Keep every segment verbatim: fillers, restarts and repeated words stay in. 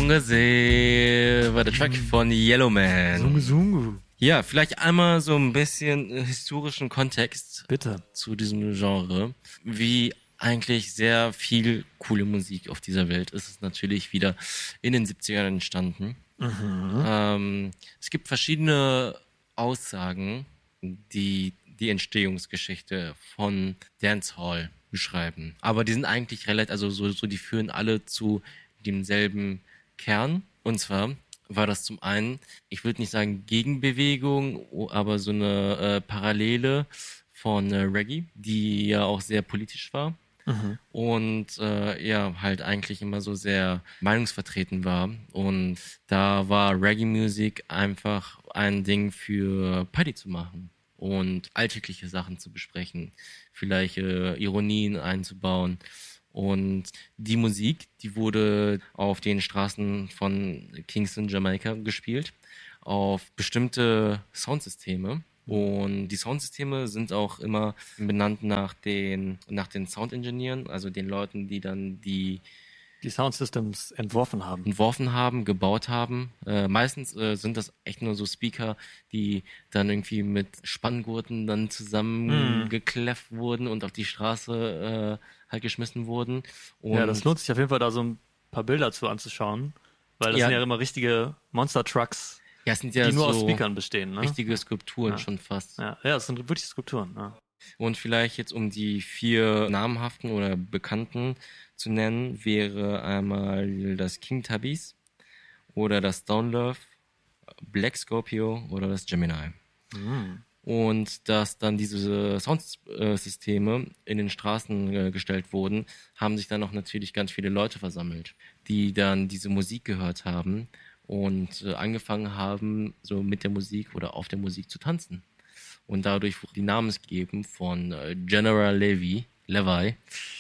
Zungase war der Track von Yellowman. Sungu Sungu. Ja, vielleicht einmal so ein bisschen historischen Kontext Bitte. zu diesem Genre. Wie eigentlich sehr viel coole Musik auf dieser Welt ist es natürlich wieder in den siebzigern entstanden. Mhm. Ähm, es gibt verschiedene Aussagen, die die Entstehungsgeschichte von Dancehall beschreiben. Aber die sind eigentlich relativ, also so, so die führen alle zu demselben Kern. Und zwar war das zum einen, ich würde nicht sagen Gegenbewegung, aber so eine äh, Parallele von äh, Reggae, die ja auch sehr politisch war. Mhm. Und äh, ja, halt eigentlich immer so sehr meinungsvertreten war. Und da war Reggae-Musik einfach ein Ding für Party zu machen und alltägliche Sachen zu besprechen, vielleicht äh, Ironien einzubauen. Und die Musik, die wurde auf den Straßen von Kingston, Jamaika gespielt, auf bestimmte Soundsysteme. Und die Soundsysteme sind auch immer benannt nach den, nach den Soundingenieuren, also den Leuten, die dann die die Soundsystems entworfen haben. Entworfen haben, gebaut haben. Äh, meistens äh, sind das echt nur so Speaker, die dann irgendwie mit Spanngurten dann zusammengekläfft mm. wurden und auf die Straße äh, halt geschmissen wurden. Und ja, das lohnt sich auf jeden Fall, da so ein paar Bilder zu anzuschauen, weil das ja. sind ja immer richtige Monster-Trucks, ja, es sind ja die nur so aus Speakern bestehen. Ne? Richtige Skulpturen ja. schon fast. Ja, ja, das sind wirklich Skulpturen. Ja. Und vielleicht jetzt, um die vier namhaften oder bekannten zu nennen, wäre einmal das King Tubby's oder das Downlove, Black Scorpio oder das Gemini. Mhm. Und dass dann diese Soundsysteme in den Straßen äh, gestellt wurden, haben sich dann auch natürlich ganz viele Leute versammelt, die dann diese Musik gehört haben und äh, angefangen haben, so mit der Musik oder auf der Musik zu tanzen. Und dadurch wurde die namensgebung von äh, General Levy, Levi,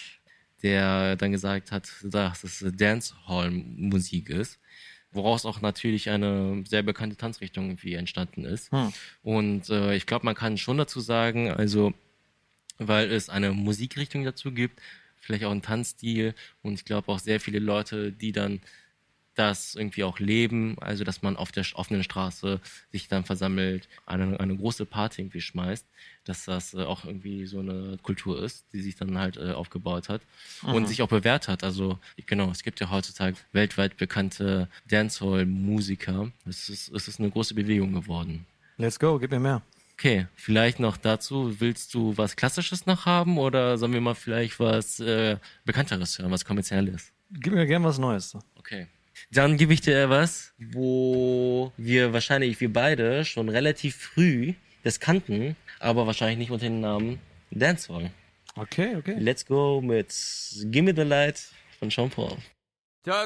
der dann gesagt hat, dass es Dancehall-Musik ist, woraus auch natürlich eine sehr bekannte Tanzrichtung irgendwie entstanden ist. Hm. Und äh, ich glaube, man kann schon dazu sagen, also weil es eine Musikrichtung dazu gibt, vielleicht auch einen Tanzstil und ich glaube auch sehr viele Leute, die dann das irgendwie auch leben, also dass man auf der offenen Straße sich dann versammelt, eine, eine große Party irgendwie schmeißt, dass das äh, auch irgendwie so eine Kultur ist, die sich dann halt äh, aufgebaut hat mhm. und sich auch bewährt hat. Also genau, es gibt ja heutzutage weltweit bekannte Dancehall-Musiker. Es ist, es ist eine große Bewegung geworden. Let's go, gib mir mehr. Okay, vielleicht noch dazu, willst du was Klassisches noch haben oder sollen wir mal vielleicht was äh, Bekannteres hören, was Kommerzielles? Gib mir gerne was Neues. Okay. Dann gebe ich dir was, wo wir wahrscheinlich, wir beide, schon relativ früh das kannten, aber wahrscheinlich nicht unter dem Namen Dancehall. Okay, okay. Let's go mit Gimme the Light von Sean Paul.